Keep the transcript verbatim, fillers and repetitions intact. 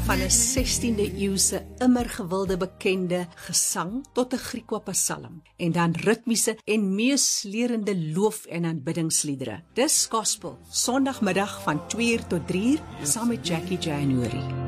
van 'n sestiende eeuse immer gewilde bekende gesang tot 'n Griekwa psalm en dan ritmiese en meesleurende loof- en aanbiddingsliedere. Dis gospel, Sondagmiddag van twee uur tot drie uur saam met Jackie January.